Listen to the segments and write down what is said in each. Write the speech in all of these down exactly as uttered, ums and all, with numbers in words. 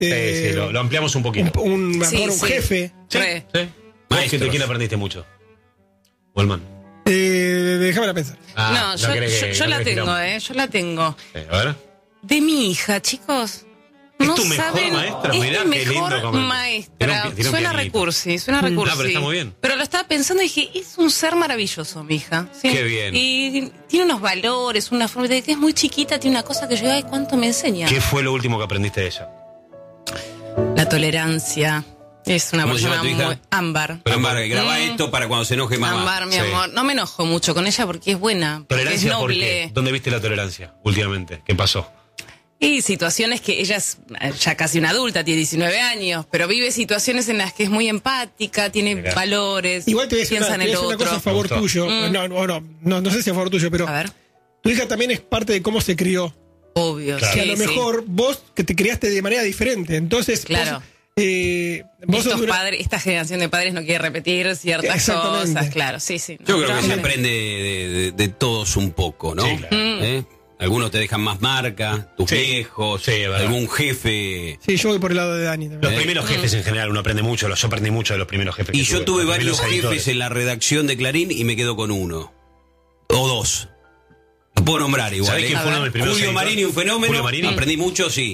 Eh, sí, sí, lo, lo ampliamos un poquito. Un, un, mejor, Sí, un sí. jefe. Sí, Re. sí. Maestro, ¿de quién aprendiste mucho? Wolman. Eh, déjame pensar. Ah, no, yo, querés yo, que- yo no la querés tengo, tiramos. eh, yo la tengo. Eh, a ver. De mi hija, chicos. ¿Es No tu mejor saben, maestra? es Mirá mi qué lindo mejor comentario. maestra. Tirá un pi- tirá un Suena pianito. recursi, suena recursi. Ah, pero está muy bien. Pero lo estaba pensando y dije, es un ser maravilloso, mi hija. ¿sí? Qué bien. Y tiene unos valores, una forma de que es muy chiquita, tiene una cosa que yo, ay, ¿cuánto me enseña? ¿Qué fue lo último que aprendiste de ella? La tolerancia. Es una ¿Cómo se persona llama tu hija? muy... Ámbar. Pero Ámbar, graba Mm. esto para cuando se enoje mamá. Ámbar, mi Sí. amor. No me enojo mucho con ella porque es buena. Porque es ¿Tolerancia por noble. qué? ¿Dónde viste la tolerancia últimamente? ¿Qué pasó? Y situaciones que ella es eh, ya casi una adulta, tiene diecinueve años, pero vive situaciones en las que es muy empática, tiene Mirá. valores, Igual te voy a decir piensa una, en te el voy a decir una cosa a otro. favor Me gustó. tuyo. Mm. No, no, no, no, no sé si a favor tuyo, pero A ver, tu hija también es parte de cómo se crió. obvio. Claro. Sí, Que a lo sí. mejor vos que te criaste de manera diferente. Entonces, Claro. vos, eh, vos Estos sos de una- padres, esta generación de padres no quiere repetir ciertas Exactamente. cosas, claro, sí, sí. Yo creo No, que no, se no. aprende de, de- de todos un poco, ¿no? Sí, claro. Mm. ¿Eh? Algunos te dejan más marca, tus Sí. viejos, Sí, es verdad. algún jefe. Sí, yo voy por el lado de Dani también. Los Eh. primeros jefes en general, uno aprende mucho. Yo aprendí mucho de los primeros jefes. Y que yo tuve los varios primeros jefes editores. en la redacción de Clarín y me quedo con uno. O dos. Lo puedo nombrar igual. ¿Sabés ¿eh? quién fue uno de mis primeros Julio editores? Marini, un fenómeno. Julio Marini. Aprendí mucho, sí.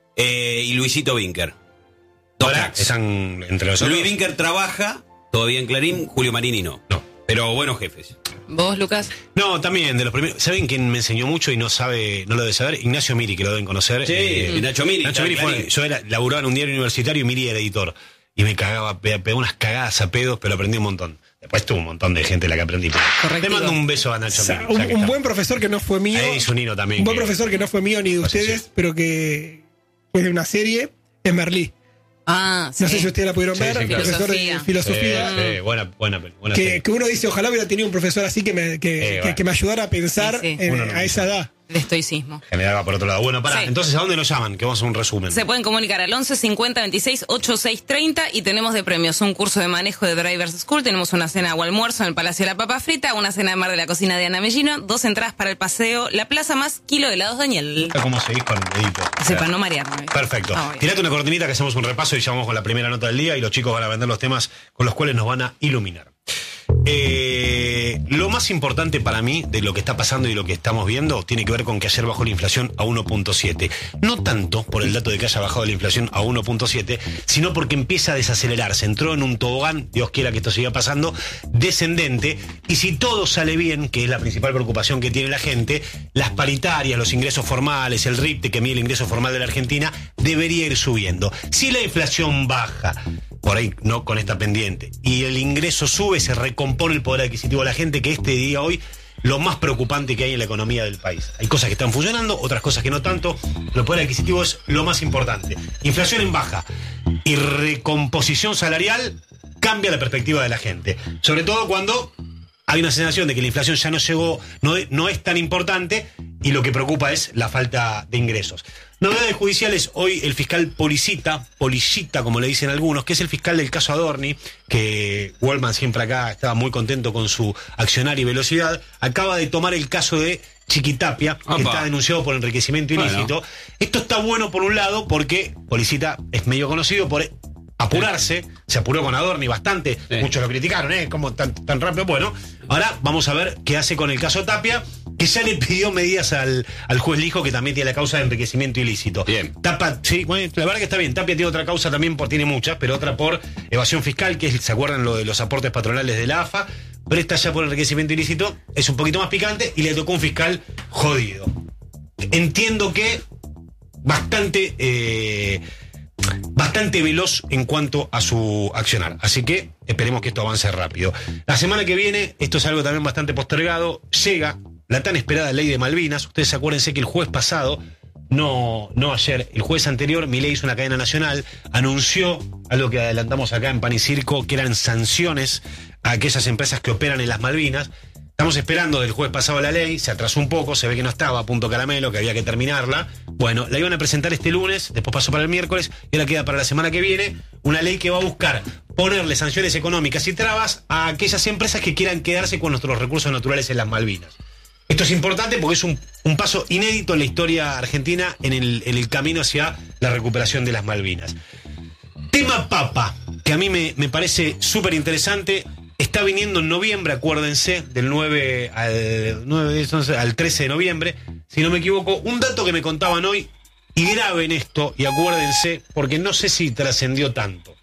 Eh, y Luisito Vinker. Dos Ahora cracks. están entre nosotros. Luis Vinker trabaja todavía en Clarín, Julio Marini no. No. Pero buenos jefes. ¿Vos, Lucas? No, también de los primeros. ¿Saben quién me enseñó mucho y no sabe, no lo debe saber? Ignacio Miri, que lo deben conocer. Sí, Eh, Nacho Miri. Nacho Miri fue, Clarín. yo era, laburaba en un diario universitario y Miri era editor. Y me cagaba, pe- pegaba unas cagadas a pedos, pero aprendí un montón. Después tuve un montón de gente de la que aprendí. Correctivo. Le mando un beso a O Nacho sea, Miri. un, ya que un está. buen profesor que no fue mío. Ahí es un hino también. Un buen que- profesor que no fue mío ni de Pues sí, ustedes, sí. pero que fue de una serie, es Merlí. Ah, sí. No sé si ustedes la pudieron Sí, ver, sí, claro. profesor Filosofía. de filosofía. Sí, sí, buena, buena, buena Que, serie. que uno dice, ojalá hubiera tenido un profesor así que me, que, Eh, que- bueno. que me ayudara a pensar Sí, sí. en- Uno no a esa edad. El estoicismo. General va por otro lado. Bueno, pará. Sí. Entonces, ¿a dónde nos llaman? Que vamos a hacer un resumen. Se pueden comunicar al once cincuenta veintiséis ochenta y seis treinta y tenemos de premios un curso de manejo de Drivers School, tenemos una cena o almuerzo en el Palacio de la Papa Frita, una cena de mar de la cocina de Ana Mellino, dos entradas para el paseo La Plaza más kilo de helados Daniel. ¿Cómo seguís con el dedito? Sepa no marearme. Perfecto. Ah, bien. Tirate una cortinita que hacemos un repaso y ya vamos con la primera nota del día y los chicos van a vender los temas con los cuales nos van a iluminar. Eh, lo más importante para mí de lo que está pasando y lo que estamos viendo tiene que ver con que ayer bajó la inflación a uno punto siete. No tanto por el dato de que haya bajado la inflación a uno punto siete, sino porque empieza a desacelerarse. Entró en un tobogán, Dios quiera que esto siga pasando, descendente. Y si todo sale bien, que es la principal preocupación que tiene la gente, las paritarias, los ingresos formales, el R I P T que mide el ingreso formal de la Argentina, debería ir subiendo. Si la inflación baja, por ahí no con esta pendiente, y el ingreso sube, se recompone el poder adquisitivo de la gente, que este día hoy lo más preocupante que hay en la economía del país. Hay cosas que están funcionando, otras cosas que no tanto, pero el poder adquisitivo es lo más importante. Inflación en baja y recomposición salarial cambia la perspectiva de la gente, sobre todo cuando hay una sensación de que la inflación ya no llegó, no, no es tan importante y lo que preocupa es la falta de ingresos. Novedades judiciales, hoy el fiscal Policita, Policita como le dicen algunos, que es el fiscal del caso Adorni, que Wallman siempre acá estaba muy contento con su accionar y velocidad, acaba de tomar el caso de Chiquitapia, que Opa. está denunciado por enriquecimiento ilícito. Bueno. Esto está bueno por un lado porque Policita es medio conocido por apurarse, se apuró con Adorni bastante, Sí. muchos lo criticaron, ¿eh? Como tan, tan rápido. Bueno, ahora vamos a ver qué hace con el caso Tapia, que ya le pidió medidas al, al juez Lijo, que también tiene la causa de enriquecimiento ilícito. Bien. Tapa, sí, bueno, la verdad que está bien. Tapia tiene otra causa también, por, tiene muchas, pero otra por evasión fiscal, que es, ¿se acuerdan lo de los aportes patronales de la A F A? Pero esta ya por enriquecimiento ilícito es un poquito más picante y le tocó un fiscal jodido. Entiendo que bastante... Eh, bastante veloz en cuanto a su accionar. Así que esperemos que esto avance rápido. La semana que viene, esto es algo también bastante postergado, llega la tan esperada ley de Malvinas. Ustedes acuérdense que el jueves pasado, no, no ayer, el jueves anterior, Milei hizo una cadena nacional, anunció algo que adelantamos acá en Pan y Circo, que eran sanciones a aquellas empresas que operan en las Malvinas. Estamos esperando del jueves pasado la ley, se atrasó un poco, se ve que no estaba a punto caramelo, que había que terminarla. Bueno, la iban a presentar este lunes, después pasó para el miércoles, y ahora queda para la semana que viene una ley que va a buscar ponerle sanciones económicas y trabas a aquellas empresas que quieran quedarse con nuestros recursos naturales en las Malvinas. Esto es importante porque es un, un paso inédito en la historia argentina en el, en el camino hacia la recuperación de las Malvinas. Tema Papa, que a mí me, me parece súper interesante. Está viniendo en noviembre, acuérdense, del nueve al, nueve, once, al trece de noviembre, si no me equivoco. Un dato que me contaban hoy, y graben esto, y acuérdense, porque no sé si trascendió tanto.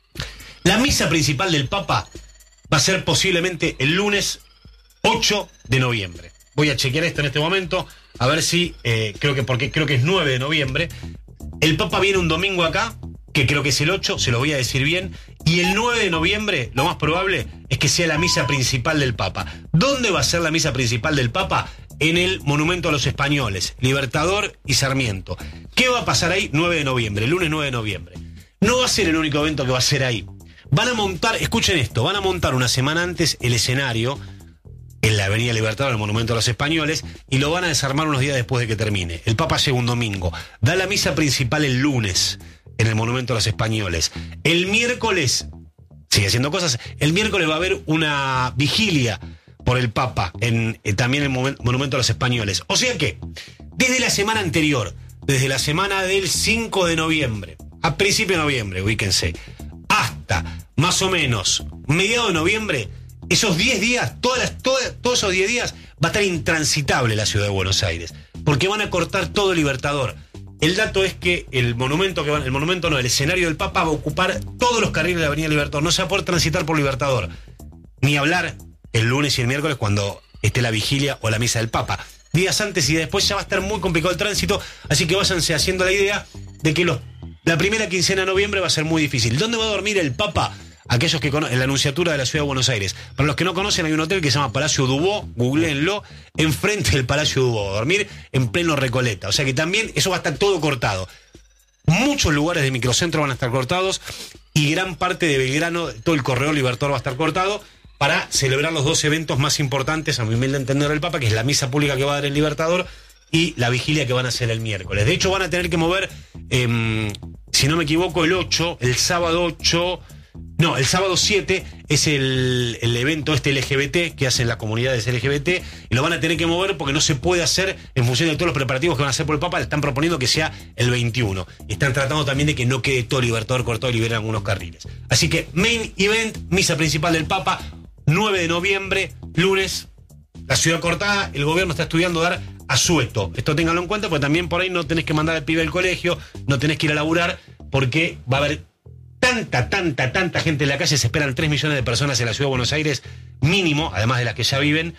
La misa principal del Papa va a ser posiblemente el lunes ocho de noviembre. Voy a chequear esto en este momento, a ver si, eh, creo que porque creo que es nueve de noviembre. El Papa viene un domingo acá, que creo que es el ocho, se lo voy a decir bien, y el nueve de noviembre, lo más probable, es que sea la misa principal del Papa. ¿Dónde va a ser la misa principal del Papa? En el Monumento a los Españoles, Libertador y Sarmiento. ¿Qué va a pasar ahí? nueve de noviembre, el lunes nueve de noviembre. No va a ser el único evento que va a ser ahí. Van a montar, escuchen esto, van a montar una semana antes el escenario en la Avenida Libertador, el Monumento a los Españoles, y lo van a desarmar unos días después de que termine. El Papa llega un domingo, da la misa principal el lunes en el Monumento a los Españoles. El miércoles, sigue haciendo cosas, el miércoles va a haber una vigilia por el Papa en eh, también el Monumento a los Españoles. O sea que, desde la semana anterior, desde la semana del cinco de noviembre, a principio de noviembre, ubíquense, hasta más o menos mediados de noviembre, esos diez días, todas las, todas, todos esos diez días, va a estar intransitable la ciudad de Buenos Aires, porque van a cortar todo el Libertador. El dato es que el monumento que van, el monumento no, el escenario del Papa va a ocupar todos los carriles de la Avenida Libertador. No se va a poder transitar por Libertador. Ni hablar el lunes y el miércoles cuando esté la vigilia o la misa del Papa. Días antes y después ya va a estar muy complicado el tránsito, así que váyanse haciendo la idea de que los, la primera quincena de noviembre va a ser muy difícil. ¿Dónde va a dormir el Papa? Aquellos que conocen, en la Anunciatura de la Ciudad de Buenos Aires. Para los que no conocen, hay un hotel que se llama Palacio Dubó, googleenlo, enfrente del Palacio Dubó, dormir en pleno Recoleta. O sea que también eso va a estar todo cortado. Muchos lugares de microcentro van a estar cortados y gran parte de Belgrano, todo el corredor Libertador va a estar cortado para celebrar los dos eventos más importantes, a mi humilde entender, del Papa, que es la misa pública que va a dar el Libertador y la vigilia que van a hacer el miércoles. De hecho, van a tener que mover, eh, si no me equivoco, el ocho, el sábado ocho... No, el sábado siete es el, el evento este L G B T que hacen las comunidades L G B T y lo van a tener que mover porque no se puede hacer en función de todos los preparativos que van a hacer por el Papa. Le están proponiendo que sea el veintiuno y están tratando también de que no quede todo Libertador cortado y liberen algunos carriles. Así que main event, misa principal del Papa, nueve de noviembre, lunes, la ciudad cortada. El gobierno está estudiando dar asueto. Esto ténganlo en cuenta porque también por ahí no tenés que mandar al pibe al colegio, no tenés que ir a laburar porque va a haber tanta, tanta, tanta gente en la calle. Se esperan tres millones de personas en la Ciudad de Buenos Aires, mínimo, además de las que ya viven,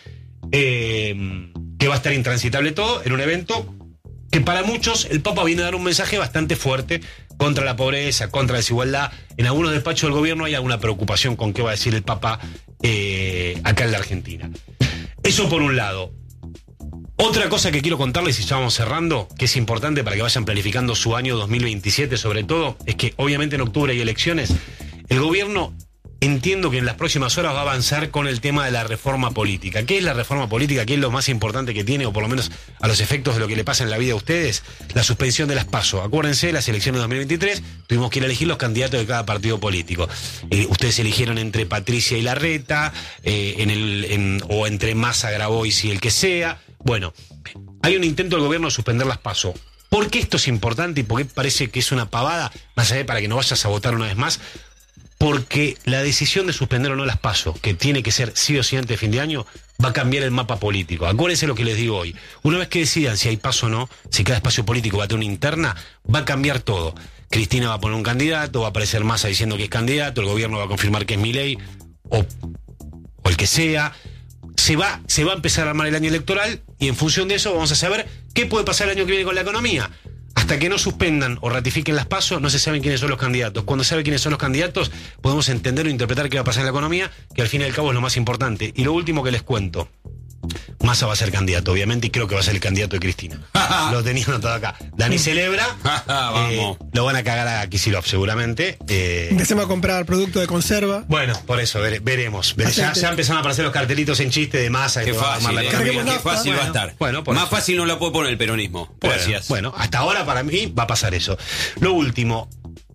eh, que va a estar intransitable todo, en un evento que para muchos el Papa viene a dar un mensaje bastante fuerte contra la pobreza, contra la desigualdad. En algunos despachos del gobierno hay alguna preocupación con qué va a decir el Papa eh, acá en la Argentina. Eso por un lado. Otra cosa que quiero contarles, y ya vamos cerrando, que es importante para que vayan planificando su año dos mil veintisiete sobre todo, es que obviamente en octubre hay elecciones. El gobierno, entiendo que en las próximas horas va a avanzar con el tema de la reforma política. ¿Qué es la reforma política? ¿Qué es lo más importante que tiene, o por lo menos a los efectos de lo que le pasa en la vida a ustedes? La suspensión de las PASO. Acuérdense, las elecciones de dos mil veintitrés, tuvimos que ir a elegir los candidatos de cada partido político. Eh, ustedes eligieron entre Patricia y Larreta, eh, en el, en, o entre Massa, Grabois y el que sea. Bueno, hay un intento del gobierno de suspender las PASO. ¿Por qué esto es importante y por qué parece que es una pavada? Más allá de para que no vayas a votar una vez más. Porque la decisión de suspender o no las PASO, que tiene que ser sí o sí antes de fin de año, va a cambiar el mapa político. Acuérdense lo que les digo hoy. Una vez que decidan si hay PASO o no, si cada espacio político va a tener una interna, va a cambiar todo. Cristina va a poner un candidato, va a aparecer Massa diciendo que es candidato, el gobierno va a confirmar que es Milei, o, o el que sea. Se va, se va a empezar a armar el año electoral y en función de eso vamos a saber qué puede pasar el año que viene con la economía. Hasta que no suspendan o ratifiquen las PASO, no se saben quiénes son los candidatos. Cuando se sabe quiénes son los candidatos, podemos entender o interpretar qué va a pasar en la economía, que al fin y al cabo es lo más importante. Y lo último que les cuento. Massa va a ser candidato, obviamente, y creo que va a ser el candidato de Cristina. Lo tenía anotado acá. Dani celebra. eh, lo van a cagar a Kicillof, seguramente. Eh, Empecemos a comprar producto de conserva. Bueno, por eso, vere, veremos. Vere, ya, ya empezaron a aparecer los cartelitos en chiste de Massa. Qué fácil, la eh, economía. qué fácil bueno, va a estar. Bueno, Más eso. fácil no la puede poner el peronismo. Bueno, Gracias. Bueno, hasta ahora para mí va a pasar eso. Lo último.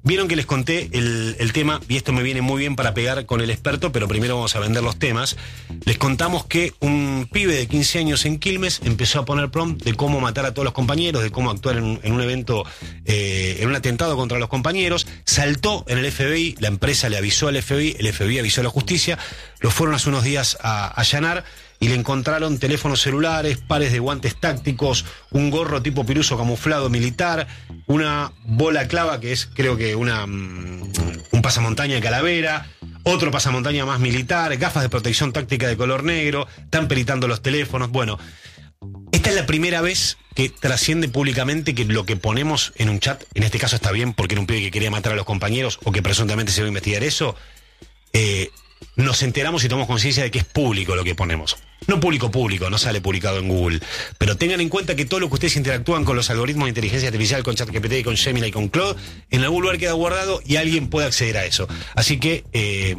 Vieron que les conté el, el tema, y esto me viene muy bien para pegar con el experto, pero primero vamos a vender los temas. Les contamos que un pibe de quince años en Quilmes empezó a poner prompt de cómo matar a todos los compañeros, de cómo actuar en, en un evento, eh, en un atentado contra los compañeros. Saltó en el F B I, la empresa le avisó al F B I, el F B I avisó a la justicia, lo fueron hace unos días a, a allanar y le encontraron teléfonos celulares, pares de guantes tácticos, un gorro tipo piruso camuflado militar, una bola clava que es creo que una um, un pasamontaña de calavera, otro pasamontaña más militar, gafas de protección táctica de color negro, están peritando los teléfonos. Bueno, esta es la primera vez que trasciende públicamente que lo que ponemos en un chat, en este caso está bien porque era un pibe que quería matar a los compañeros o que presuntamente se va a investigar eso, eh, nos enteramos y tomamos conciencia de que es público lo que ponemos. No público público, no sale publicado en Google. Pero tengan en cuenta que todo lo que ustedes interactúan con los algoritmos de inteligencia artificial, con ChatGPT, con Gemini y con Claude, en algún lugar queda guardado y alguien puede acceder a eso. Así que eh,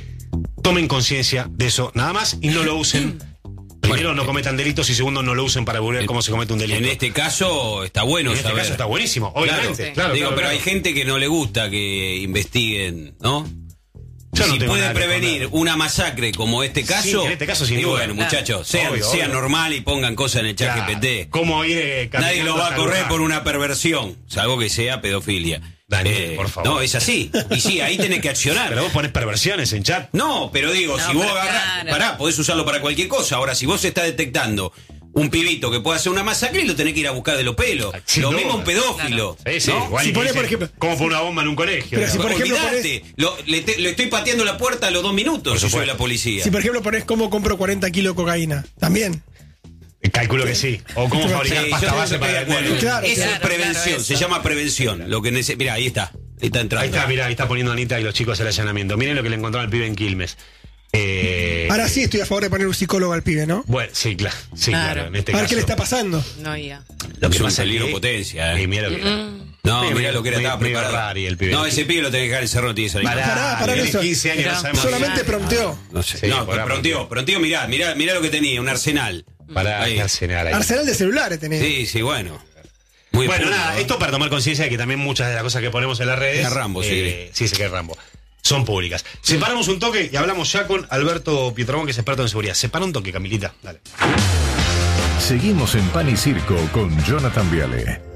tomen conciencia de eso nada más y no lo usen. Primero, no cometan delitos y segundo, no lo usen para volver cómo se comete un delito. En este caso está bueno en este saber. caso está buenísimo, obviamente. Claro, claro, digo, claro, pero claro. hay gente que no le gusta que investiguen, ¿no? Yo no si tengo puede nada que prevenir esconder. una masacre como este caso, Sí, en este caso, sin y duda. bueno, muchachos, sean, Obvio, sean obvio. normal y pongan cosas en el chat Claro. G P T. ¿Cómo ir eh, Nadie caminando lo va a hasta el correr lugar? por una perversión, salvo que sea pedofilia. Daniel, por favor. No, es así. Y sí, ahí tenés que accionar. Pero vos ponés perversiones en chat. No, pero digo, No, si vos pero agarrás, claro. pará, podés usarlo para cualquier cosa. Ahora, si vos estás detectando un pibito que puede hacer una masacre, lo tenés que ir a buscar de los pelos. Sin Lo duda. mismo un pedófilo. Sí, sí. ¿no? igual Si que pone, dice, por ejemplo- ¿cómo pone una bomba en un colegio? Pero si digamos. por ejemplo Olvidate, lo, le, te- le estoy pateando la puerta a los dos minutos Por si soy supuesto. la policía. Si por ejemplo pones cómo compro cuarenta kilos de cocaína, también. Calculo que sí. O cómo Sí, fabricar Sí, pasta yo base estoy para de el acuerdo. cuerpo. Claro, Eso claro, es prevención, claro, se eso. llama prevención. Lo que nece- Mirá, ahí está. Ahí está entrando. Ahí está, mirá, ahí está poniendo Anita y los chicos el allanamiento. Miren lo que le encontraron al pibe en Quilmes. Eh, Ahora sí estoy a favor de poner un psicólogo al pibe, ¿no? Bueno, sí, claro. Sí, Claro. claro. En este A ver caso. qué le está pasando. No, ya. Lo que Es un pasa es peligro que- potencia, eh. Sí, mirá lo que era. No, Medio- mirá lo que era, medio- estaba medio preparado. rari el pibe. No, ese pibe lo tenés que dejar encerrado, tiene que salir. Pará, Pará, pará, tiene eso. quince años, no Pero- sabemos. Solamente prompteó. No sé. Sí, no, por ahí. pronteó, pronteó, mirá, mirá, mirá lo que tenía, un arsenal. Para Ahí. Arsenal ahí. Arsenal de celulares tenés. Sí, sí, bueno. Muy Bueno, puro, nada, ¿no? esto para tomar conciencia de que también muchas de las cosas que ponemos en las redes. Es Rambo, sí. eh, sí, sé que es Rambo. Son públicas. Separamos un toque y hablamos ya con Alberto Pietromón, que es experto en seguridad. Separa un toque, Camilita. Dale. Seguimos en Pan y Circo con Jonathan Viale.